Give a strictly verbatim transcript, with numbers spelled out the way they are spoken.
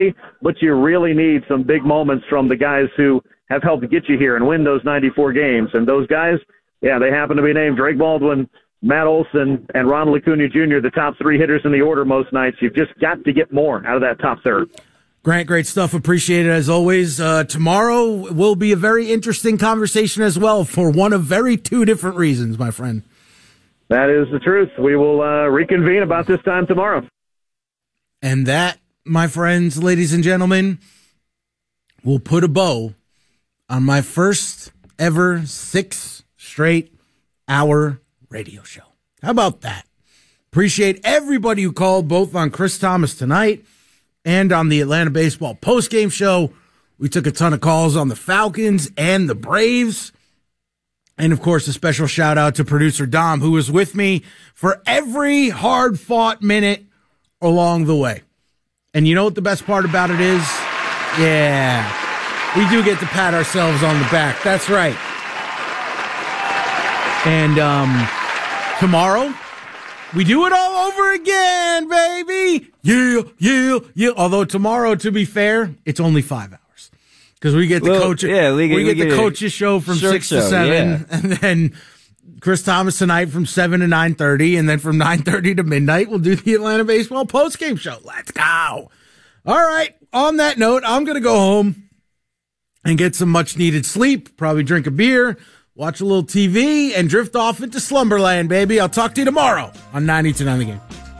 but you really need some big moments from the guys who have helped get you here and win those ninety-four games. And those guys, yeah, they happen to be named Drake Baldwin, Matt Olson, and Ronald Acuna Junior, the top three hitters in the order most nights. You've just got to get more out of that top third. Grant, great stuff. Appreciate it as always. Uh, tomorrow will be a very interesting conversation as well for one of very two different reasons, my friend. That is the truth. We will uh, reconvene about this time tomorrow. And that, my friends, ladies and gentlemen, will put a bow on my first ever six straight hour radio show. How about that? Appreciate everybody who called, both on Chris Thomas tonight and on the Atlanta Baseball postgame show. We took a ton of calls on the Falcons and the Braves. And, of course, a special shout-out to producer Dom, who was with me for every hard-fought minute along the way. And you know what the best part about it is? Yeah, we do get to pat ourselves on the back. That's right. And um, tomorrow, we do it all over again, baby. Yeah, yeah, yeah. Although tomorrow, to be fair, it's only five hours because we get the well, coach. Yeah, we get, we get we the get coaches show from six show, to seven, yeah. and then Chris Thomas tonight from seven to nine thirty, and then from nine thirty to midnight, we'll do the Atlanta Baseball postgame show. Let's go. All right. On that note, I'm going to go home and get some much needed sleep, probably drink a beer, watch a little T V, and drift off into slumberland, baby. I'll talk to you tomorrow on ninety-two point nine The Game.